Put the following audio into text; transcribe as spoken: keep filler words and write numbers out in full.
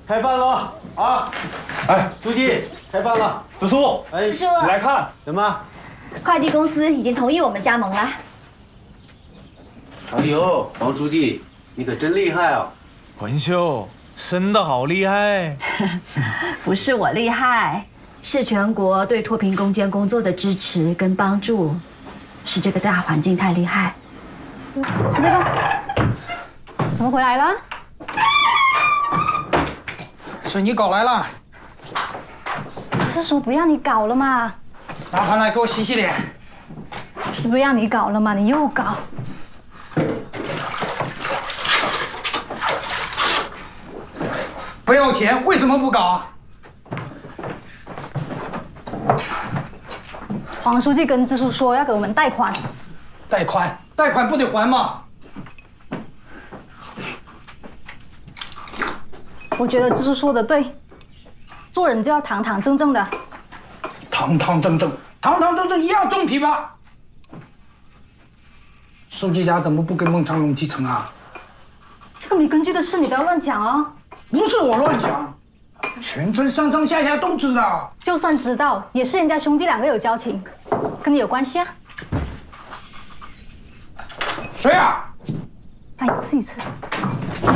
开饭了啊！哎，书记，开饭了。 子书， 哎， 叔， 来看什么？ 快递公司已经同意我们加盟了。 哎呦，王书记，你可真厉害啊！ 文秀，真的好厉害。 不是我厉害，是全国对脱贫攻坚工作的支持跟帮助，是这个大环境太厉害。陈队长，怎么回来了？ 是你搞来了。 不是说不让你搞了吗？ 拿盘来给我洗洗脸。 是不让你搞了吗？你又搞。 不要钱，为什么不搞？ 黄书记跟支书说要给我们贷款。 贷款，贷款不得还吗？ 我觉得支书说的对，做人就要堂堂正正的。 堂堂正正，堂堂正正一样中批吧？书记家怎么不跟孟长龙继承啊？ 这个没根据的事你不要乱讲哦。 不是我乱讲，全村上上下下都知道。 就算知道，也是人家兄弟两个有交情，跟你有关系啊。 谁啊？ 那你自己吃。